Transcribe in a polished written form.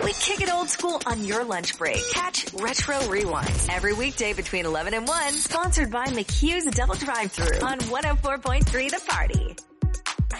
We kick it old school on your lunch break. Catch Retro Rewind every weekday between 11 and 1, sponsored by McHugh's Double Drive-Thru on 104.3 The Party.